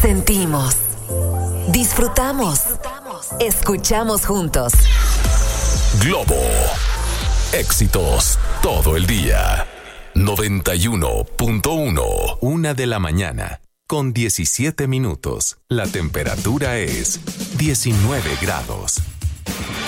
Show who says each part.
Speaker 1: Sentimos, disfrutamos, escuchamos juntos.
Speaker 2: Globo. Éxitos todo el día. 91.1. 1:00 con 17 minutos. La temperatura es 19 grados.